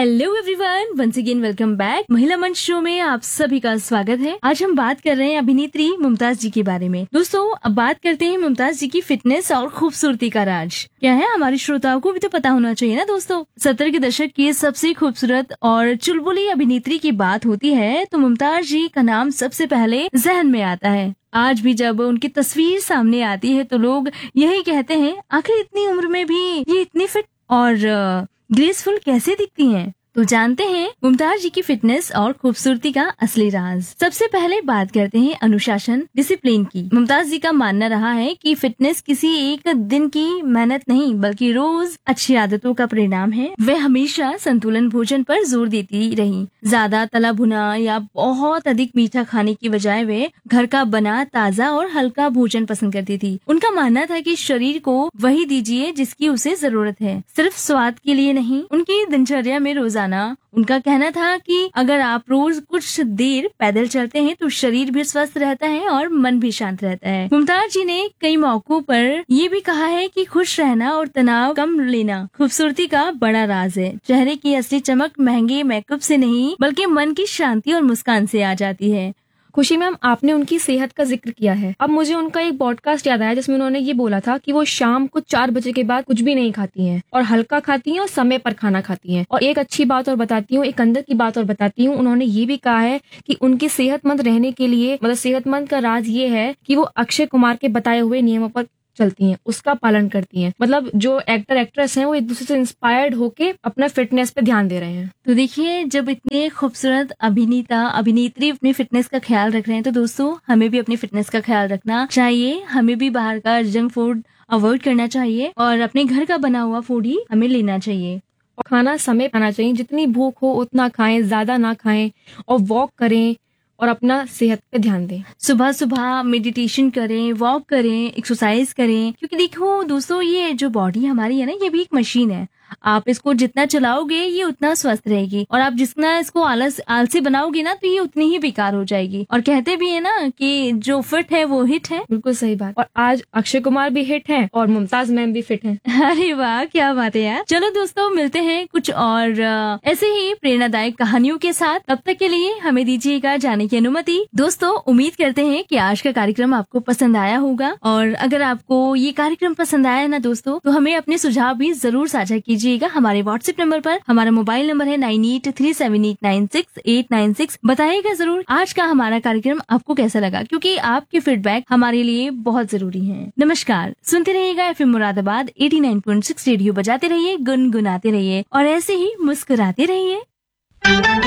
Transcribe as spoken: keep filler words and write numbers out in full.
Hello everyone, once again welcome back. महिला मंच show में आप सभी का स्वागत है। आज हम बात कर रहे हैं अभिनेत्री मुमताज जी के बारे में। दोस्तों, अब बात करते हैं मुमताज जी की फिटनेस और खूबसूरती का राज क्या है। हमारे श्रोताओं को भी तो पता होना चाहिए ना दोस्तों। सत्तर के दशक की सबसे खूबसूरत और चुलबुली अभिनेत्री की बात होती है तो मुमताज जी का नाम सबसे पहले जहन में आता है। आज भी जब उनकी तस्वीर सामने आती है तो लोग यही कहते हैं, आखिर इतनी उम्र में भी ये इतनी फिट और ग्रेसफुल कैसे दिखती हैं। तो जानते हैं मुमताज जी की फिटनेस और खूबसूरती का असली राज। सबसे पहले बात करते हैं अनुशासन, डिसिप्लिन की। मुमताज जी का मानना रहा है कि फिटनेस किसी एक दिन की मेहनत नहीं बल्कि रोज अच्छी आदतों का परिणाम है। वे हमेशा संतुलन भोजन पर जोर देती रही। ज्यादा तला भुना या बहुत अधिक मीठा खाने की बजाय वे घर का बना ताजा और हल्का भोजन पसंद करती थी। उनका मानना था कि शरीर को वही दीजिए जिसकी उसे जरूरत है, सिर्फ स्वाद के लिए नहीं। उनकी दिनचर्या में रोजाना उनका कहना था कि अगर आप रोज कुछ देर पैदल चलते हैं तो शरीर भी स्वस्थ रहता है और मन भी शांत रहता है। मुमताज जी ने कई मौकों पर ये भी कहा है कि खुश रहना और तनाव कम लेना खूबसूरती का बड़ा राज है। चेहरे की असली चमक महंगे मेकअप से नहीं बल्कि मन की शांति और मुस्कान से आ जाती है। खुशी मैम, आपने उनकी सेहत का जिक्र किया है। अब मुझे उनका एक पॉडकास्ट याद आया जिसमें उन्होंने ये बोला था कि वो शाम को चार बजे के बाद कुछ भी नहीं खाती हैं और हल्का खाती हैं और समय पर खाना खाती हैं। और एक अच्छी बात और बताती हूँ, एक अंदर की बात और बताती हूँ, उन्होंने ये भी कहा है कि उनके सेहतमंद रहने के लिए, मतलब सेहतमंद का राज ये है कि वो अक्षय कुमार के बताए हुए नियमों पर चलती हैं, उसका पालन करती हैं। मतलब जो एक्टर एक्ट्रेस हैं वो एक दूसरे से इंस्पायर्ड होके अपना फिटनेस पे ध्यान दे रहे हैं। तो देखिए, जब इतने खूबसूरत अभिनेता अभिनेत्री अपनी फिटनेस का ख्याल रख रहे हैं तो दोस्तों हमें भी अपनी फिटनेस का ख्याल रखना चाहिए। हमें भी बाहर का जंक फूड अवॉइड करना चाहिए और अपने घर का बना हुआ फूड ही हमें लेना चाहिए। और खाना समय खाना चाहिए, जितनी भूख हो उतना खाएं, ज्यादा ना खाएं और वॉक करें और अपना सेहत पे ध्यान दें। सुबह सुबह मेडिटेशन करें, वॉक करें, एक्सरसाइज करें, क्योंकि देखो दोस्तों, ये जो बॉडी हमारी है ना, ये भी एक मशीन है। आप इसको जितना चलाओगे ये उतना स्वस्थ रहेगी और आप जितना इसको आलस आलसी बनाओगे ना तो ये उतनी ही बेकार हो जाएगी। और कहते भी है ना कि जो फिट है वो हिट है। बिल्कुल सही बात। और आज अक्षय कुमार भी हिट है और मुमताज मैम भी फिट हैं। अरे वाह, क्या बात है यार। चलो दोस्तों, मिलते हैं कुछ और ऐसे ही प्रेरणादायक कहानियों के साथ। तब तक के लिए हमें दीजिएगा जाने की अनुमति। दोस्तों, उम्मीद करते हैं कि आज का कार्यक्रम आपको पसंद आया होगा और अगर आपको ये कार्यक्रम पसंद आया ना दोस्तों तो हमें अपने सुझाव भी जरूर साझा कीजिएगा हमारे व्हाट्सएप नंबर पर। हमारा मोबाइल नंबर है nine eight three seven eight nine six eight nine six. बताइएगा जरूर आज का हमारा कार्यक्रम आपको कैसा लगा, क्योंकि आपके फीडबैक हमारे लिए बहुत जरूरी है। नमस्कार, सुनते रहिएगा FM Moradabad eighty nine point six. Radio बजाते रहिए, गुनगुनाते रहिए और ऐसे ही मुस्कुराते रहिए।